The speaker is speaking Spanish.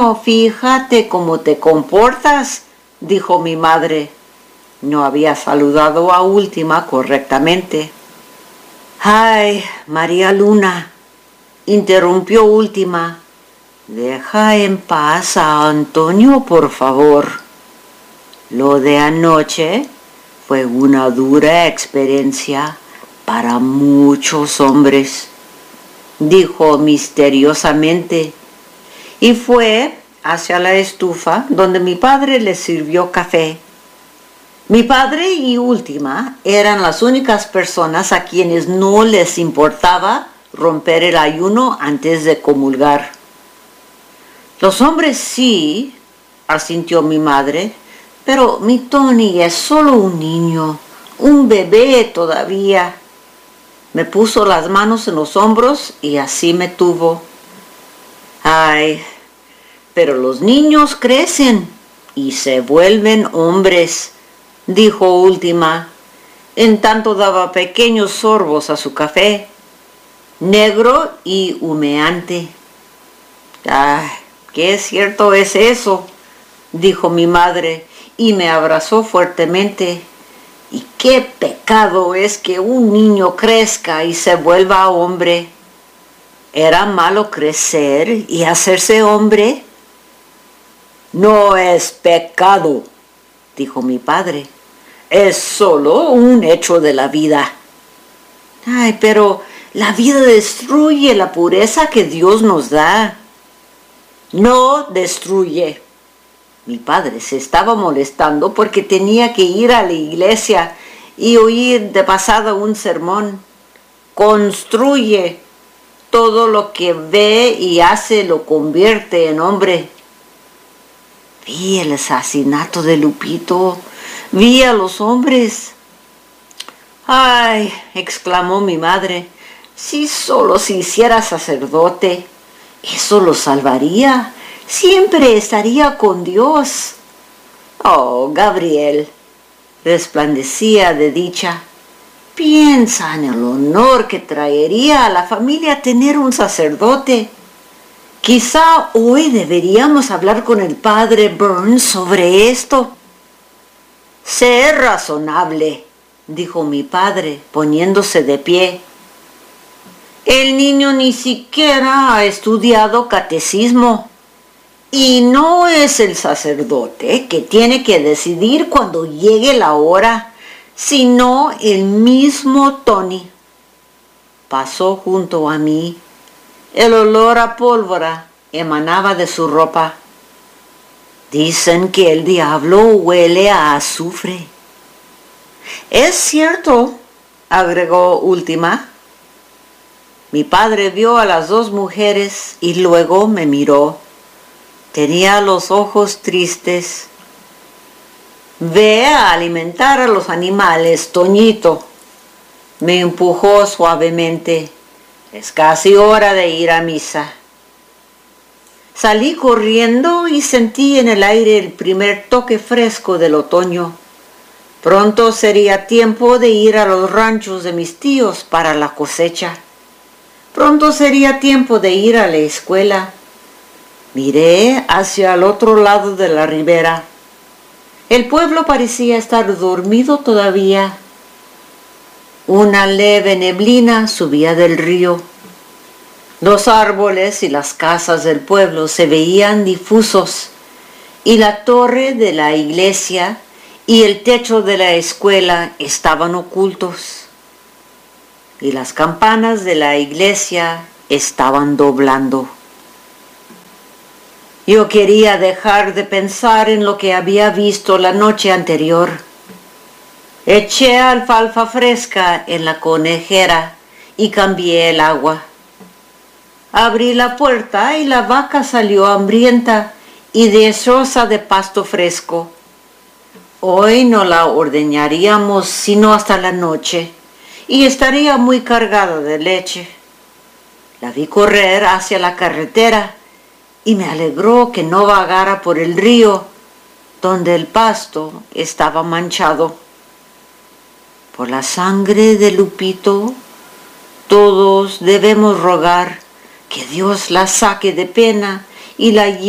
niño, fíjate cómo te comportas, dijo mi madre. No había saludado a Última correctamente. Ay, María Luna, interrumpió Última. Deja en paz a Antonio, por favor. Lo de anoche fue una dura experiencia para muchos hombres, dijo misteriosamente, y fue hacia la estufa donde mi padre le sirvió café. Mi padre y Última eran las únicas personas a quienes no les importaba romper el ayuno antes de comulgar. Los hombres sí, asintió mi madre, pero mi Tony es solo un niño, un bebé todavía. Me puso las manos en los hombros y así me tuvo. Ay, pero los niños crecen y se vuelven hombres, dijo Última, en tanto daba pequeños sorbos a su café, negro y humeante. Ay, qué cierto es eso, dijo mi madre, y me abrazó fuertemente. Y qué pecado es que un niño crezca y se vuelva hombre. ¿Era malo crecer y hacerse hombre? No es pecado, dijo mi padre. Es solo un hecho de la vida. Ay, pero la vida destruye la pureza que Dios nos da. No destruye. Mi padre se estaba molestando porque tenía que ir a la iglesia y oír de pasada un sermón. Construye. Todo lo que ve y hace lo convierte en hombre. Vi el asesinato de Lupito. Vi a los hombres. Ay, exclamó mi madre, si solo se hiciera sacerdote, eso lo salvaría. Siempre estaría con Dios. Oh, Gabriel, resplandecía de dicha. Piensa en el honor que traería a la familia tener un sacerdote. Quizá hoy deberíamos hablar con el padre Burns sobre esto. Sé razonable, dijo mi padre, poniéndose de pie. El niño ni siquiera ha estudiado catecismo. Y no es el sacerdote que tiene que decidir cuando llegue la hora, sino el mismo Tony. Pasó junto a mí. El olor a pólvora emanaba de su ropa. Dicen que el diablo huele a azufre. Es cierto, agregó Última. Mi padre vio a las dos mujeres y luego me miró. Tenía los ojos tristes. Ve a alimentar a los animales, Toñito. Me empujó suavemente. Es casi hora de ir a misa. Salí corriendo y sentí en el aire el primer toque fresco del otoño. Pronto sería tiempo de ir a los ranchos de mis tíos para la cosecha. Pronto sería tiempo de ir a la escuela. Miré hacia el otro lado de la ribera. El pueblo parecía estar dormido todavía. Una leve neblina subía del río. Los árboles y las casas del pueblo se veían difusos, y la torre de la iglesia y el techo de la escuela estaban ocultos, y las campanas de la iglesia estaban doblando. Yo quería dejar de pensar en lo que había visto la noche anterior. Eché alfalfa fresca en la conejera y cambié el agua. Abrí la puerta y la vaca salió hambrienta y deseosa de pasto fresco. Hoy no la ordeñaríamos sino hasta la noche y estaría muy cargada de leche. La vi correr hacia la carretera y me alegró que no vagara por el río, donde el pasto estaba manchado. Por la sangre de Lupito, todos debemos rogar que Dios la saque de pena y la lleve